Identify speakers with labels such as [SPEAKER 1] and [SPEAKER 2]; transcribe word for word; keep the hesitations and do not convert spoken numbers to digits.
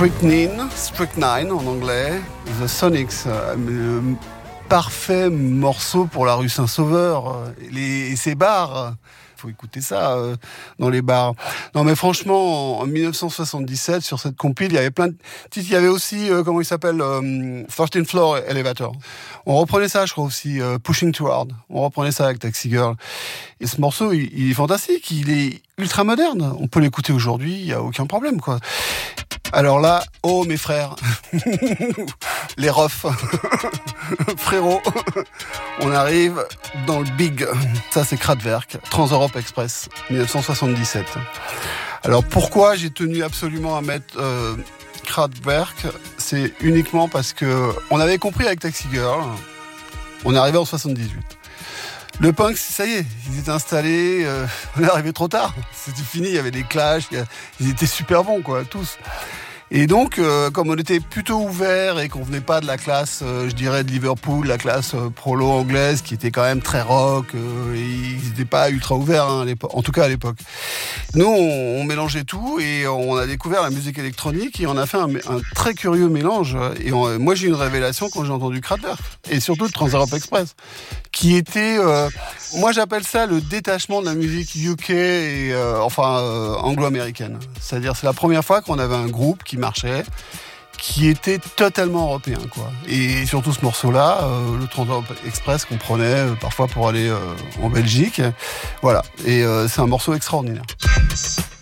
[SPEAKER 1] Strychnine, Strychnine en anglais, The Sonics, euh, parfait morceau pour la rue Saint-Sauveur, les, et ses bars. Faut écouter ça euh, dans les bars. Non mais franchement, en dix-neuf cent soixante-dix-sept, sur cette compile, il y avait plein de titres. Il y avait aussi, euh, comment il s'appelle, euh, thirteenth Floor Elevator. On reprenait ça, je crois aussi, euh, Pushing Too Hard. On reprenait ça avec Taxi Girl. Et ce morceau, il, il est fantastique. Il est ultra moderne. On peut l'écouter aujourd'hui, il y a aucun problème, quoi. Alors là, oh mes frères, les refs, frérot, on arrive dans le big. Ça c'est Kraftwerk, Trans-Europe Express, dix-neuf cent soixante-dix-sept. Alors pourquoi j'ai tenu absolument à mettre euh, Kraftwerk, c'est uniquement parce que on avait compris avec Taxi Girl, on est arrivé en soixante-dix-huit. Le punk, ça y est, ils étaient installés, euh, on est arrivé trop tard, c'était fini, il y avait des clashs, ils étaient super bons quoi, tous. Et donc, euh, comme on était plutôt ouvert et qu'on venait pas de la classe, euh, je dirais de Liverpool, la classe euh, prolo anglaise, qui était quand même très rock, euh, et ils n'étaient pas ultra ouverts, hein, à l'époque, en tout cas à l'époque. Nous, on, on mélangeait tout et on a découvert la musique électronique et on a fait un, un très curieux mélange. Et on, moi, j'ai eu une révélation quand j'ai entendu Kraftwerk et surtout le Trans-Europe Express, qui était, euh, moi j'appelle ça le détachement de la musique U K et euh, enfin euh, anglo-américaine. C'est-à-dire c'est la première fois qu'on avait un groupe qui marchait, qui était totalement européen, quoi. Et surtout ce morceau-là, euh, le Trans-Europe Express qu'on prenait euh, parfois pour aller euh, en Belgique, voilà. Et euh, c'est un morceau extraordinaire.